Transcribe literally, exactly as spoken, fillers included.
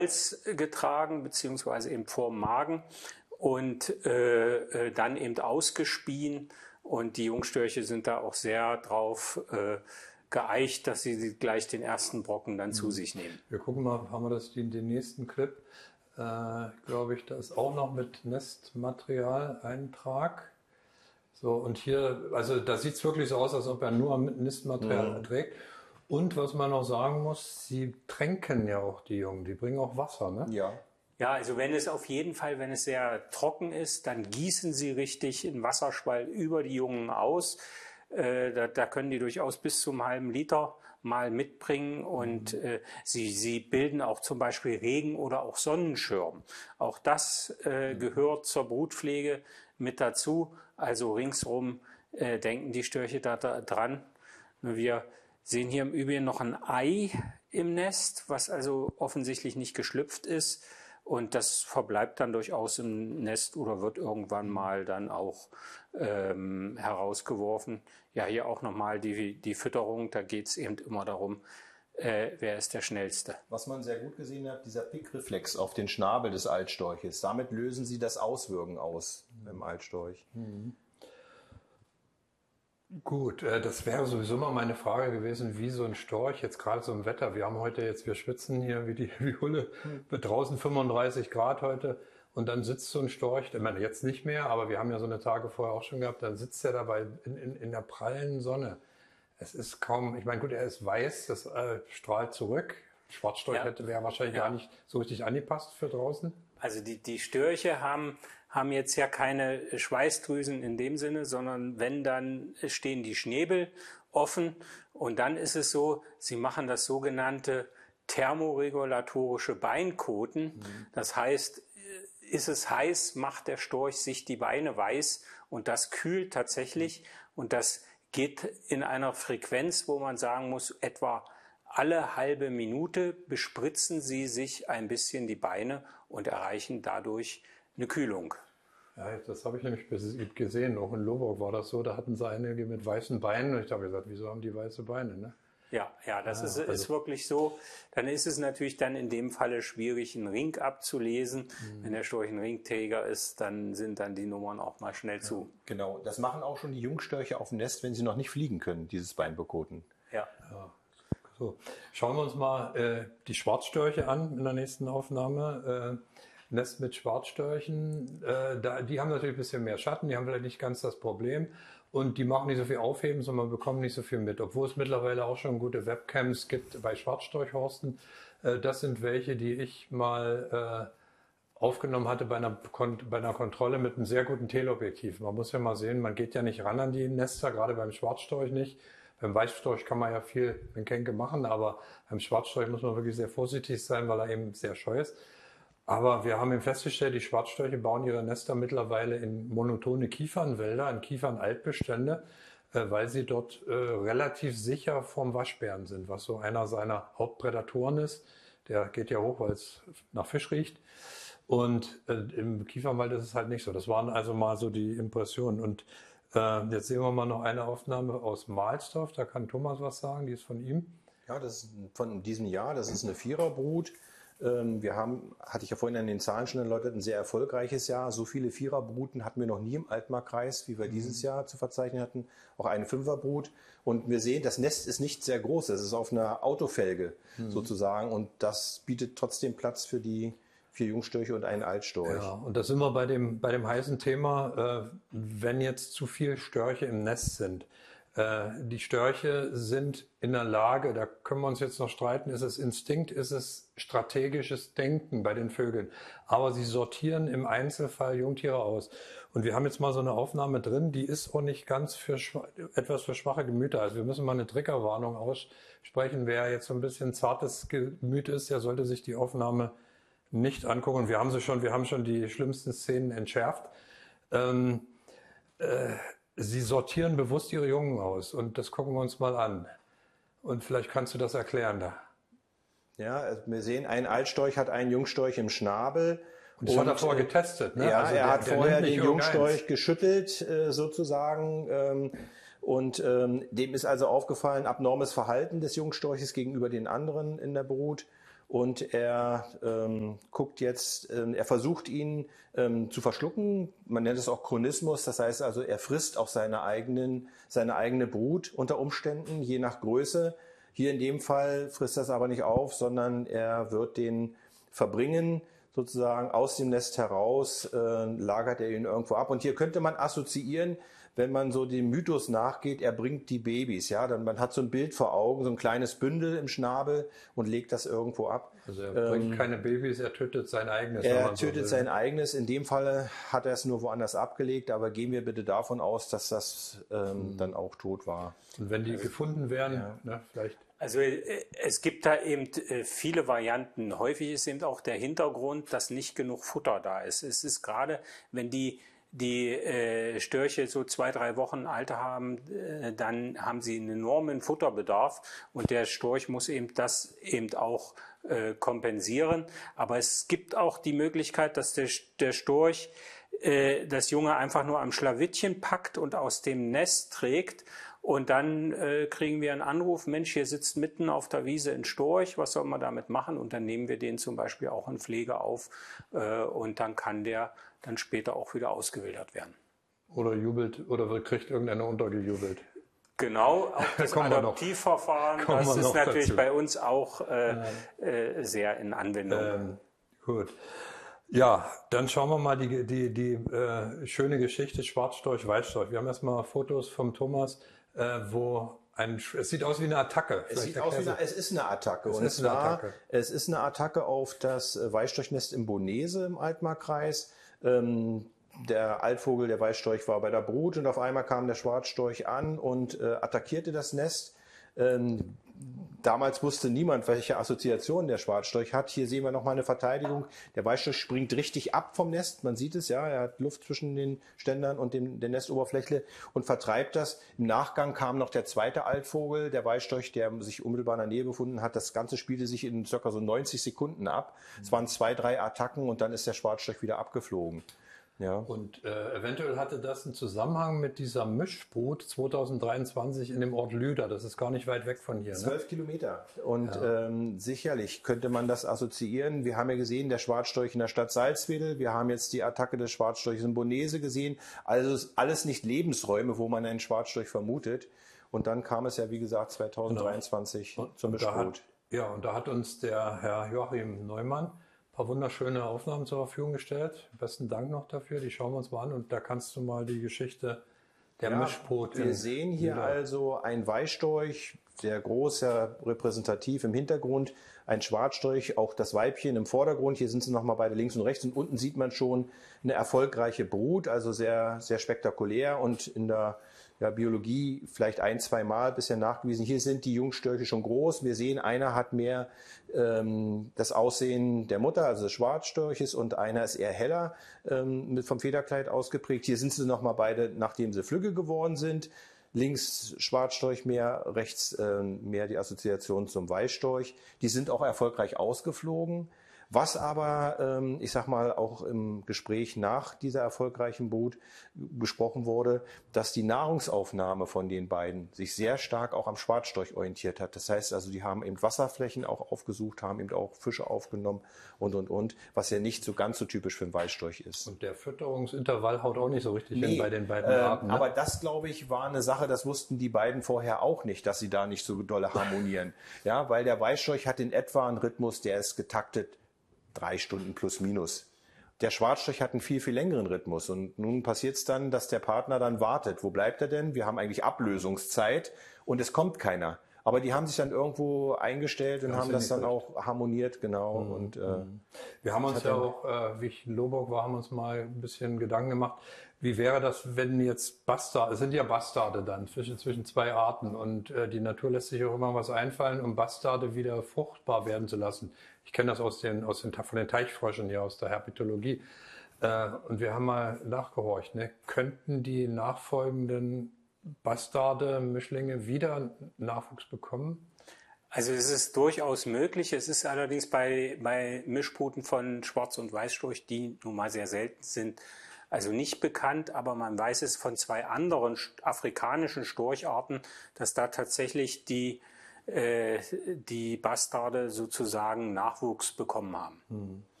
Hals getragen, beziehungsweise eben vorm Magen und äh, äh, dann eben ausgespien. Und die Jungstörche sind da auch sehr drauf äh, geeicht, dass sie gleich den ersten Brocken dann mhm. zu sich nehmen. Wir gucken mal, haben wir das den, den nächsten Clip, äh, glaube ich, da ist auch noch mit Nestmaterial-Eintrag. So, und hier, also da sieht es wirklich so aus, als ob er nur Nistmaterial mhm. trägt. Und was man noch sagen muss, sie tränken ja auch die Jungen, die bringen auch Wasser, ne? Ja. Ja, also wenn es auf jeden Fall, wenn es sehr trocken ist, dann gießen sie richtig in Wasserschwall über die Jungen aus. Äh, da, da können die durchaus bis zum halben Liter mal mitbringen und mhm. äh, sie, sie bilden auch zum Beispiel Regen- oder auch Sonnenschirm. Auch das äh, mhm. gehört zur Brutpflege mit dazu. Also ringsrum äh, denken die Störche da, da dran. Wir sehen hier im Übrigen noch ein Ei im Nest, was also offensichtlich nicht geschlüpft ist. Und das verbleibt dann durchaus im Nest oder wird irgendwann mal dann auch ähm, herausgeworfen. Ja, hier auch nochmal die, die Fütterung. Da geht es eben immer darum, äh, wer ist der Schnellste. Was man sehr gut gesehen hat, dieser Pickreflex auf den Schnabel des Altstorches. Damit lösen Sie das Auswürgen aus mhm. im Altstorch. Mhm. Gut, äh, das wäre sowieso mal meine Frage gewesen, wie so ein Storch jetzt gerade so im Wetter. Wir haben heute jetzt, wir schwitzen hier wie die wie Hulle, mit draußen fünfunddreißig Grad heute und dann sitzt so ein Storch, ich meine jetzt nicht mehr, aber wir haben ja so eine Tage vorher auch schon gehabt, dann sitzt er dabei in, in, in der prallen Sonne. Es ist kaum, ich meine gut, er ist weiß, das äh, strahlt zurück. Schwarzstorch ja. hätte wäre wahrscheinlich ja. gar nicht so richtig angepasst für draußen. Also die, die Störche haben, haben jetzt ja keine Schweißdrüsen in dem Sinne, sondern wenn, dann stehen die Schnäbel offen und dann ist es so, sie machen das sogenannte thermoregulatorische Beinkoten. Mhm. Das heißt, ist es heiß, macht der Storch sich die Beine weiß und das kühlt tatsächlich und das geht in einer Frequenz, wo man sagen muss, etwa alle halbe Minute bespritzen sie sich ein bisschen die Beine und erreichen dadurch eine Kühlung. Ja, das habe ich nämlich gesehen. Auch in Loborg war das so. Da hatten sie einige mit weißen Beinen. Und ich habe gesagt, wieso haben die weiße Beine? Ne? Ja, ja, das ja, ist, also ist wirklich so. Dann ist es natürlich dann in dem Falle schwierig, einen Ring abzulesen. Mhm. Wenn der Storch ein Ringträger ist, dann sind dann die Nummern auch mal schnell ja. zu. Genau, das machen auch schon die Jungstörche auf dem Nest, wenn sie noch nicht fliegen können, dieses Beinbekoten. Ja. ja. So, schauen wir uns mal äh, die Schwarzstörche an in der nächsten Aufnahme. Äh, Nest mit Schwarzstörchen, äh, da, die haben natürlich ein bisschen mehr Schatten, die haben vielleicht nicht ganz das Problem und die machen nicht so viel Aufheben, sondern bekommen nicht so viel mit. Obwohl es mittlerweile auch schon gute Webcams gibt bei Schwarzstorchhorsten. Äh, das sind welche, die ich mal äh, aufgenommen hatte bei einer, bei einer Kontrolle mit einem sehr guten Teleobjektiv. Man muss ja mal sehen, man geht ja nicht ran an die Nester, gerade beim Schwarzstorch nicht. Beim Weißstorch kann man ja viel mit Kenke machen, aber beim Schwarzstorch muss man wirklich sehr vorsichtig sein, weil er eben sehr scheu ist. Aber wir haben eben festgestellt, die Schwarzstörche bauen ihre Nester mittlerweile in monotone Kiefernwälder, in Kiefernaltbestände, äh, weil sie dort äh, relativ sicher vom Waschbären sind, was so einer seiner Hauptprädatoren ist. Der geht ja hoch, weil es nach Fisch riecht. Und äh, im Kiefernwald ist es halt nicht so. Das waren also mal so die Impressionen. Und äh, jetzt sehen wir mal noch eine Aufnahme aus Mahlsdorf. Da kann Thomas was sagen, die ist von ihm. Ja, das ist von diesem Jahr. Das ist eine Viererbrut. Wir haben, hatte ich ja vorhin an den Zahlen schon erläutert, ein sehr erfolgreiches Jahr. So viele Viererbruten hatten wir noch nie im Altmarkkreis, wie wir mhm. dieses Jahr zu verzeichnen hatten. Auch eine Fünferbrut. Und wir sehen, das Nest ist nicht sehr groß. Es ist auf einer Autofelge mhm. sozusagen. Und das bietet trotzdem Platz für die vier Jungstörche und einen Altstorch. Ja, und da sind wir bei dem, bei dem heißen Thema, äh, wenn jetzt zu viele Störche im Nest sind. Die Störche sind in der Lage, da können wir uns jetzt noch streiten, ist es Instinkt, ist es strategisches Denken bei den Vögeln. Aber sie sortieren im Einzelfall Jungtiere aus. Und wir haben jetzt mal so eine Aufnahme drin, die ist auch nicht ganz für etwas für schwache Gemüter. Also wir müssen mal eine Triggerwarnung aussprechen. Wer jetzt so ein bisschen zartes Gemüt ist, der sollte sich die Aufnahme nicht angucken. Wir haben sie schon, wir haben schon die schlimmsten Szenen entschärft. Ähm, äh, Sie sortieren bewusst ihre Jungen aus und das gucken wir uns mal an. Und vielleicht kannst du das erklären da. Ja, wir sehen, ein Altstorch hat einen Jungstorch im Schnabel. Und das und, hat er vorher getestet, ne? Ja, also er der, hat der vorher den Jungstorch geschüttelt sozusagen. Und dem ist also aufgefallen, abnormes Verhalten des Jungstorches gegenüber den anderen in der Brut. und er ähm, guckt jetzt, äh, er versucht ihn ähm, zu verschlucken. Man nennt es auch Chronismus, das heißt also, er frisst auch seine eigenen, seine eigene Brut unter Umständen, je nach Größe. Hier in dem Fall frisst er es aber nicht auf, sondern er wird den verbringen, sozusagen aus dem Nest heraus, äh, lagert er ihn irgendwo ab. Und hier könnte man assoziieren, wenn man so dem Mythos nachgeht, er bringt die Babys, ja, dann man hat so ein Bild vor Augen, so ein kleines Bündel im Schnabel und legt das irgendwo ab. Also er bringt ähm, keine Babys, er tötet sein eigenes. Er tötet so sein eigenes. In dem Fall hat er es nur woanders abgelegt, aber gehen wir bitte davon aus, dass das ähm, mhm. dann auch tot war. Und wenn die also, gefunden werden, ja. ne, vielleicht. Also es gibt da eben viele Varianten. Häufig ist eben auch der Hintergrund, dass nicht genug Futter da ist. Es ist gerade, wenn die die äh, Störche so zwei, drei Wochen alt haben, äh, dann haben sie einen enormen Futterbedarf und der Storch muss eben das eben auch äh, kompensieren. Aber es gibt auch die Möglichkeit, dass der, der Storch äh, das Junge einfach nur am Schlawittchen packt und aus dem Nest trägt. Und dann äh, kriegen wir einen Anruf, Mensch, hier sitzt mitten auf der Wiese ein Storch, was soll man damit machen? Und dann nehmen wir den zum Beispiel auch in Pflege auf äh, und dann kann der dann später auch wieder ausgewildert werden. Oder jubelt oder kriegt irgendeiner untergejubelt. Genau, auch das Adoptivverfahren, das ist natürlich dazu. Bei uns auch äh, äh, sehr in Anwendung. Ähm, gut. Ja, dann schauen wir mal die, die, die äh, schöne Geschichte Schwarzstorch, Weißstorch. Wir haben erstmal Fotos vom Thomas, äh, wo ein, es sieht aus wie eine Attacke. Es sieht aus wie eine, es ist eine Attacke. Es und ist es eine war, Attacke. Es ist eine Attacke auf das Weißstorchnest im Bonese im Altmarkkreis. Ähm, der Altvogel, der Weißstorch, war bei der Brut und auf einmal kam der Schwarzstorch an und äh, attackierte das Nest. Ähm, damals wusste niemand, welche Assoziation der Schwarzstorch hat. Hier sehen wir nochmal eine Verteidigung. Der Weißstorch springt richtig ab vom Nest. Man sieht es, ja, er hat Luft zwischen den Ständern und dem, der Nestoberfläche und vertreibt das. Im Nachgang kam noch der zweite Altvogel, der Weißstorch, der sich unmittelbar in der Nähe befunden hat. Das Ganze spielte sich in ca. so neunzig Sekunden ab. Es waren zwei, drei Attacken und dann ist der Schwarzstorch wieder abgeflogen. Ja. Und äh, eventuell hatte das einen Zusammenhang mit dieser Mischbrut zweitausenddreiundzwanzig in dem Ort Lüder. Das ist gar nicht weit weg von hier. Zwölf ne? Kilometer. Und ja. ähm, sicherlich könnte man das assoziieren. Wir haben ja gesehen, der Schwarzstorch in der Stadt Salzwedel. Wir haben jetzt die Attacke des Schwarzstorchs in Bonese gesehen. Also ist alles nicht Lebensräume, wo man einen Schwarzstorch vermutet. Und dann kam es ja, wie gesagt, zweitausenddreiundzwanzig genau. zur Mischbrut. Ja, und da hat uns der Herr Joachim Neumann ein paar wunderschöne Aufnahmen zur Verfügung gestellt. Besten Dank noch dafür. Die schauen wir uns mal an und da kannst du mal die Geschichte der ja, Mischbrut. Wir sehen hier Lüder. Also ein Weißstorch, sehr groß, sehr repräsentativ im Hintergrund. Ein Schwarzstorch, auch das Weibchen im Vordergrund. Hier sind sie nochmal beide links und rechts und unten sieht man schon eine erfolgreiche Brut, also sehr, sehr spektakulär und in der ja, Biologie vielleicht ein, zwei Mal bisher nachgewiesen. Hier sind die Jungstörche schon groß. Wir sehen, einer hat mehr ähm, das Aussehen der Mutter, also des Schwarzstorches, und einer ist eher heller ähm, mit vom Federkleid ausgeprägt. Hier sind sie nochmal beide, nachdem sie flügge geworden sind. Links Schwarzstorch mehr, rechts äh, mehr die Assoziation zum Weißstorch. Die sind auch erfolgreich ausgeflogen. Was aber, ähm, ich sag mal, auch im Gespräch nach dieser erfolgreichen Brut besprochen wurde, dass die Nahrungsaufnahme von den beiden sich sehr stark auch am Schwarzstorch orientiert hat. Das heißt also, die haben eben Wasserflächen auch aufgesucht, haben eben auch Fische aufgenommen und, und, und, was ja nicht so ganz so typisch für einen Weißstorch ist. Und der Fütterungsintervall haut auch nicht so richtig nee, hin bei den beiden äh, Arten. Ne? Aber das, glaube ich, war eine Sache, das wussten die beiden vorher auch nicht, dass sie da nicht so dolle harmonieren. Ja, weil der Weißstorch hat in etwa einen Rhythmus, der ist getaktet, drei Stunden plus minus. Der Schwarzstorch hat einen viel, viel längeren Rhythmus. Und nun passiert es dann, dass der Partner dann wartet. Wo bleibt er denn? Wir haben eigentlich Ablösungszeit und es kommt keiner. Aber die haben sich dann irgendwo eingestellt und haben das dann auch harmoniert, genau. Mhm. Und, äh, wir haben uns ja auch, äh, wie ich in Lohburg war, haben uns mal ein bisschen Gedanken gemacht, wie wäre das, wenn jetzt Bastarde, es sind ja Bastarde dann, zwischen, zwischen zwei Arten und äh, die Natur lässt sich auch immer was einfallen, um Bastarde wieder fruchtbar werden zu lassen. Ich kenne das aus den, aus den, von den Teichfröschen hier, aus der Herpetologie. Äh, und wir haben mal nachgehorcht, ne? Könnten die nachfolgenden Bastarde, Mischlinge wieder Nachwuchs bekommen? Also es ist durchaus möglich. Es ist allerdings bei, bei Mischbruten von Schwarz- und Weißstorch, die nun mal sehr selten sind, also nicht bekannt, aber man weiß es von zwei anderen afrikanischen Storcharten, dass da tatsächlich die äh, die Bastarde sozusagen Nachwuchs bekommen haben. Hm.